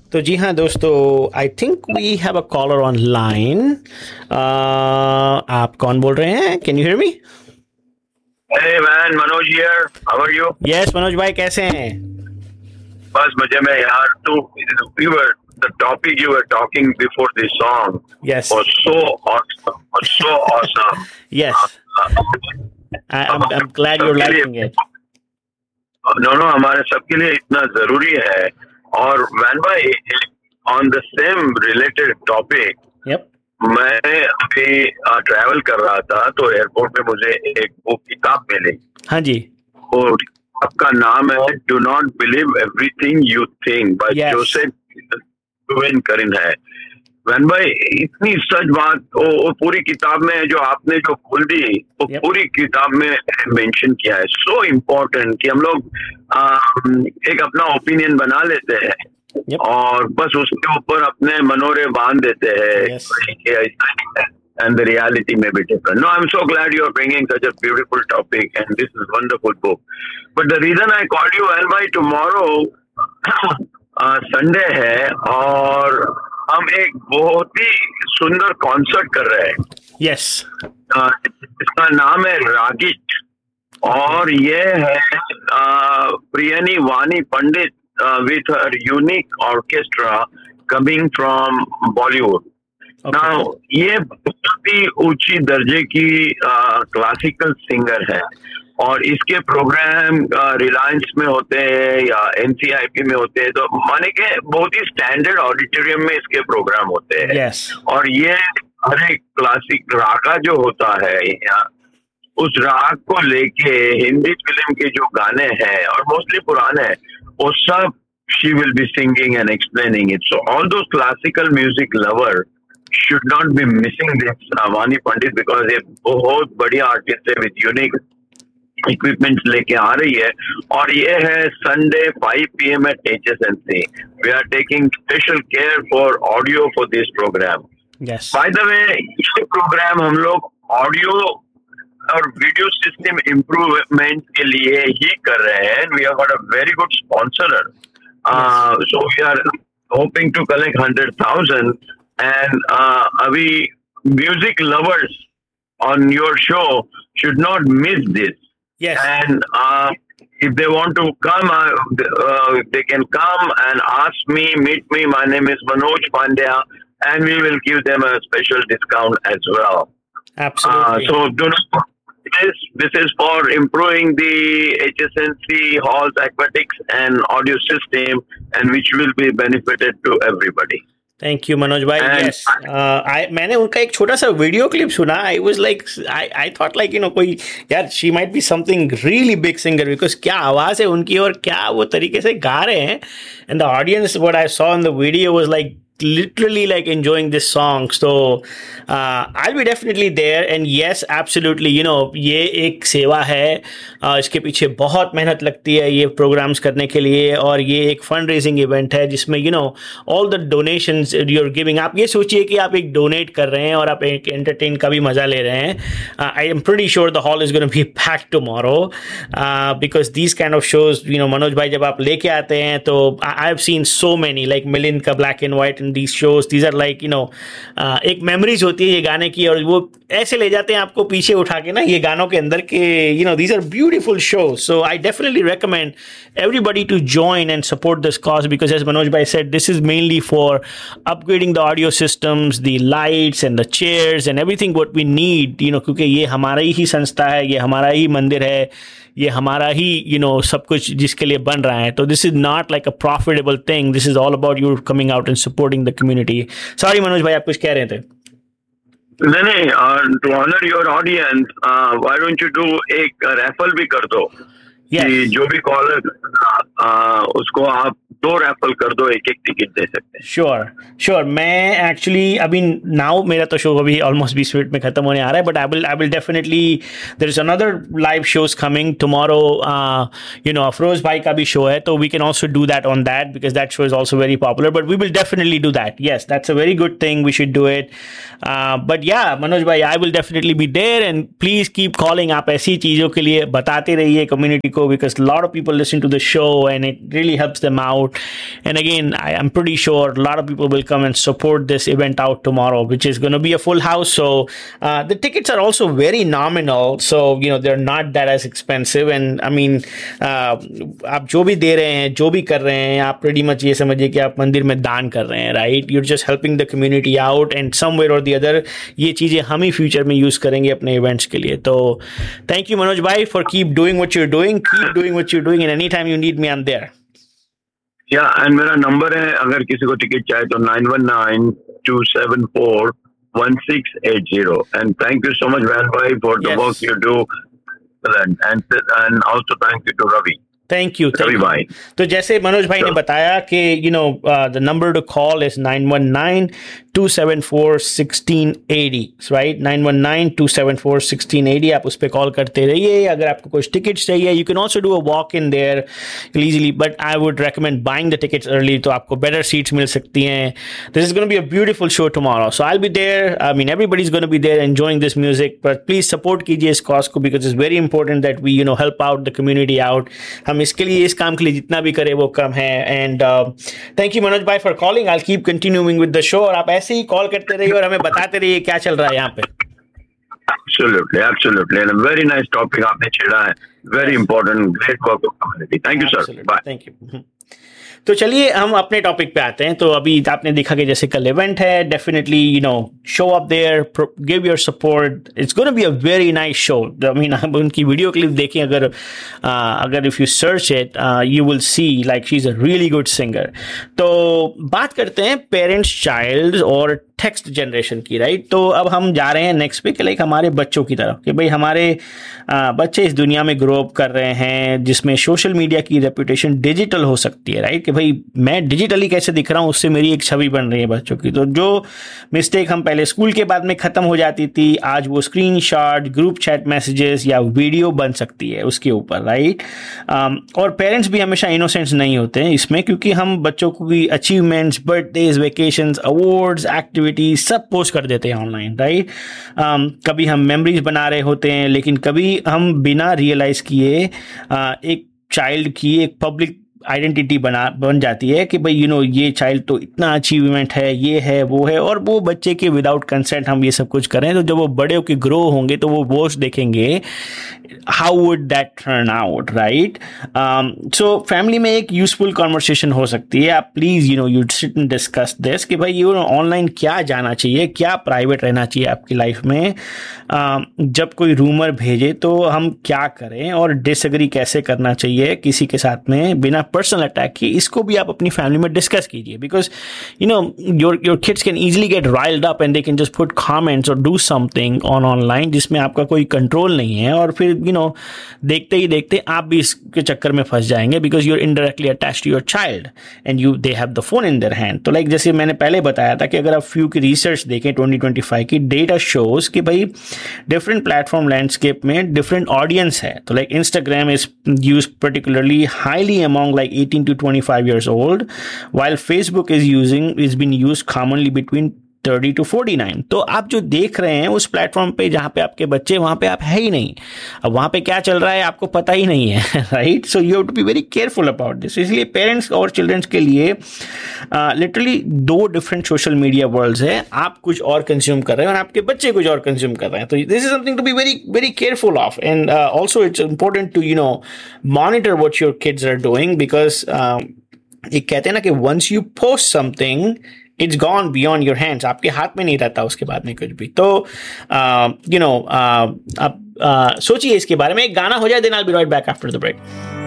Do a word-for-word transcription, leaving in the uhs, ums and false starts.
तो जी हाँ दोस्तों, I think we have a collar on line. आप कौन बोल रहे हैं? Can you hear me? Hey man, Manoj here. How are you? Yes Manoj भाई, कैसे हैं? बस मजे में यार. तू we were the topic you were talking before the song Yes. was so awesome. Was so awesome. Yes. I, I'm, I'm glad you're liking it. No no हमारे सबके लिए इतना जरूरी है. और मैन भाई, on the same related topic, Yep. मैं अभी ट्रैवल कर रहा था तो एयरपोर्ट पे मुझे एक बुक किताब मिली. हाँ जी. और किताब का नाम है do not believe everything you think by Yes. Joseph करिन है. वैन भाई, इतनी सच बात वो, वो पूरी किताब में जो आपने जो बोल दी वो Yep. पूरी किताब में मेंशन किया है. सो इम्पोर्टेंट कि हम लोग आ, एक अपना ओपिनियन बना लेते हैं. Yep. और बस उसके ऊपर अपने मनोरे बांध देते हैं. Yes. And the reality may be different. No, I'm so glad you are bringing such a beautiful topic, and this is a wonderful book. But the reason I called you, and by tomorrow uh, Sunday है और हम एक बहुत ही सुंदर concert कर रहे हैं. Yes. uh, इसका नाम है रागिट, और ये है uh, प्रियनी वानी पंडित with her unique orchestra coming from Bollywood. Okay. Now, ये बहुत ही ऊंची दर्जे की क्लासिकल सिंगर है, और इसके प्रोग्राम रिलायंस में होते हैं या एनसीआईपी में होते हैं, तो माने के बहुत ही स्टैंडर्ड ऑडिटोरियम में इसके प्रोग्राम होते हैं. Yes. और ये हर एक क्लासिक रागा जो होता है यहाँ, उस राग को लेके हिंदी फिल्म के जो गाने हैं और मोस्टली पुराने हैं, वो सब she will be singing and explaining it. So all those classical music lover should not be missing this uh, Vani Pandit, because ये बहुत बढ़िया आर्टिस्ट है with unique equipment लेके आ रही है. और ये है Sunday five p m at H S N C. We are taking special care for audio for this program. Yes. By the way, ये program हम लोग audio और वीडियो सिस्टम इम्प्रूवमेंट के लिए ही कर रहे हैं. We have got a very good sponsor. Uh, so we are hoping to collect one hundred thousand, and uh, अभी music lovers on your show should not miss this. Yes. And uh, if they want to come, uh, uh, they can come and ask me, meet me. My name is Manoj Pandya, and we will give them a special discount as well. Absolutely. Uh, so do not. This, this is for improving the H S N C halls, aquatics and audio system, and which will be benefited to everybody. Thank you Manoj भाई. Yes, आई मैंने उनका एक छोटा सा video clip सुना. I was like, I I thought like you know कोई यार she might be something really big singer, because क्या आवाज़ है उनकी और क्या वो तरीके से गा रहे हैं. And the audience what I saw in the video was like literally like enjoying this song. So uh, I'll be definitely there. And yes, absolutely, you know, ये एक सेवा है. uh, इसके पीछे बहुत मेहनत लगती है ये प्रोग्राम्स करने के लिए, और ये एक फंड रेजिंग इवेंट है जिसमें you know all the donations you are giving. आप ये सोचिए कि आप एक डोनेट कर रहे हैं और आप एक एंटरटेन का भी मज़ा ले रहे हैं. I am pretty sure the hall is gonna be packed tomorrow, because these kind of shows, you know Manoj भाई, जब आप लेके आते हैं तो I have seen so many, like Milind का black and white, these shows, these are like you know uh, एक memories होती है ये गाने की, और वो ऐसे ले जाते हैं आपको पीछे उठा के ना ये गानों के अंदर के, you know these are beautiful shows. So I definitely recommend everybody to join and support this cause, because as Manoj bhai said, this is mainly for upgrading the audio systems, the lights and the chairs and everything what we need, you know क्योंकि ये हमारा ही संस्था है, ये हमारा ही मंदिर है, ये हमारा ही यू नो सब कुछ जिसके लिए बन रहा है. तो this is not like a profitable thing, this is all about you coming out and supporting the community. Sorry Manoj भाई, आप कुछ कह रहे थे? नहीं नहीं, to honour your audience, why don't you do एक रैफल भी कर दो. Yes. कि जो भी कॉलर uh, उसको आप दो रैफल कर दो, एक एक टिकट दे सकते हैं. Sure sure. मैं एक्चुअली अभी नाउ मेरा तो शो अभी ऑलमोस्ट बीस मिनट में खत्म होने आ रहा है, but I will I will definitely, there is another live shows coming tomorrow. You know Afroz भाई का भी शो है, तो we can also do that on that, because that show is also very popular. But we will definitely do that. Yes, that's a very good thing, we should do it. But या मनोज भाई, I will definitely be there, and please keep calling. आप ऐसी चीज़ों के लिए बताते रहिए community को, because a lot of people listen to the show and it really helps them out. out. And again, I am pretty sure a lot of people will come and support this event out tomorrow, which is going to be a full house. So uh, the tickets are also very nominal, so you know they're not that as expensive. And I mean, uh, आप जो भी दे रहे हैं, जो भी कर रहे हैं, आप pretty much ये समझिए कि आप मंदिर में दान कर रहे हैं, right? You're just helping the community out, and somewhere or the other ये चीजें हम ही फ्यूचर में यूज करेंगे अपने इवेंट्स के लिए. तो थैंक यू मनोज भाई for keep doing what you're doing, keep doing what you're doing, and anytime you need me, I'm there. या एंड मेरा नंबर है, अगर किसी को टिकट चाहिए तो nine one nine to seven four one six eight zero. And thank you so much van भाई for the work you do, and and also thank you to Ravi. Thank you Ravi भाई. तो जैसे मनोज भाई ने बताया कि you know the number two call is nine one nine to seven four sixteen eighty, right? Nine one nine to seven four sixteen eighty. आप उस पर कॉल करते रहिए. अगर आपको कुछ टिकट्स चाहिए, you can also do a walk in their easily, but I would recommend buying the tickets early, तो आपको बेटर सीट्स मिल सकती हैं. This is gonna be a beautiful show tomorrow, so I will be there. I mean everybody is gonna be there enjoying this music, but please support कीजिए इस cause को, because it's very important that we you know help out the community out. हम इसके लिए, इस काम के लिए जितना भी करें वो कम है. एंड थैंक यू मनोज भाई for calling. I will keep continuing with the show, और आप ऐसे ही कॉल करते रहिए और हमें बताते रहिए क्या चल रहा है यहाँ पे. Absolutely, absolutely, and a very nice topic आपने छेड़ा है. Very important, great work of community. Thank you, sir. Bye. Thank you. तो चलिए हम अपने टॉपिक पे आते हैं. तो अभी आपने देखा कि जैसे कल इवेंट है, definitely you know show up there, give your support. It's gonna be a very nice show. I mean आप उनकी वीडियो क्लिप देखें, अगर uh, अगर if you search it you will see like she is a really good singer. तो बात करते हैं parents child और टेक्स्ट जनरेशन की, राइट? तो अब हम जा रहे हैं नेक्स्ट पे कि लाइक हमारे बच्चों की तरफ, कि भाई हमारे आ, बच्चे इस दुनिया में ग्रो अप कर रहे हैं जिसमें सोशल मीडिया की रेपुटेशन डिजिटल हो सकती है, राइट? कि भाई मैं डिजिटली कैसे दिख रहा हूँ, उससे मेरी एक छवि बन रही है बच्चों की. तो जो मिस्टेक हम पहले स्कूल के बाद में ख़त्म हो जाती थी, आज वो screen shot, group chat messages या वीडियो बन सकती है उसके ऊपर, राइट? और पेरेंट्स भी हमेशा इनोसेंट्स नहीं होते हैं इसमें, क्योंकि हम बच्चों को भी achievements, birthdays, vacations, awards, activity सब पोस्ट कर देते हैं ऑनलाइन, राइट? um, कभी हम मेमोरीज बना रहे होते हैं, लेकिन कभी हम बिना रियलाइज किए uh, एक चाइल्ड की एक पब्लिक आइडेंटिटी बना बन जाती है कि भाई यू नो ये चाइल्ड तो इतना अचीवमेंट है, ये है, वो है, और वो बच्चे के विदाउट कंसेंट हम ये सब कुछ करें. तो जब वो बड़े होकर ग्रो होंगे तो वो पोस्ट देखेंगे, how would that turn out, right? So family में एक यूजफुल कॉन्वर्सेशन हो सकती है. आप please you know you sit and discuss this कि भाई यू नो ऑनलाइन क्या जाना चाहिए, क्या प्राइवेट रहना चाहिए आपकी लाइफ में. uh, जब कोई रूमर भेजे तो हम क्या करें, और डिसएग्री कैसे करना चाहिए किसी के साथ में बिना पर्सनल अटैक की, इसको भी आप अपनी फैमिली में डिस्कस कीजिए. Because you know your your kids can easily get riled up and they can just put comments और डू समथिंग ऑन ऑनलाइन जिसमें आपका कोई कंट्रोल नहीं है, और फिर यू नो देखते ही देखते आप भी इसके चक्कर में फंस जाएंगे, because you are indirectly attached to your child and you they have the phone in their hand. तो लाइक जैसे मैंने पहले बताया था कि अगर आप फ्यू की रिसर्च देखें ट्वेंटी ट्वेंटी फाइव की, डेटा शोज कि भाई डिफरेंट प्लेटफॉर्म लैंडस्केप में डिफरेंट ऑडियंस है. तो like Instagram is use particularly highly among like eighteen to twenty-five years old, while Facebook is using is being used commonly between thirty to forty-nine. तो आप जो देख रहे हैं उस प्लेटफॉर्म पे जहाँ पे आपके बच्चे, वहाँ पे आप है ही नहीं. अब वहाँ पे क्या चल रहा है आपको पता ही नहीं है, right? So you have to be very careful about this. इसलिए पेरेंट्स और चिल्ड्रंस के लिए लिटरली uh, दो डिफरेंट सोशल मीडिया वर्ल्ड्स है. आप कुछ और कंज्यूम कर रहे हैं और आपके बच्चे कुछ और कंज्यूम कर रहे हैं. तो this is something to be very very careful of. And also it's important to you know monitor what your kids are doing, because एक कहते हैं ना कि once you post something it's gone beyond your hands. आपके हाथ में नहीं रहता उसके बाद में कुछ भी. तो यू नो आप सोचिए इसके बारे में. एक गाना हो जाए, then I will be right back after the break.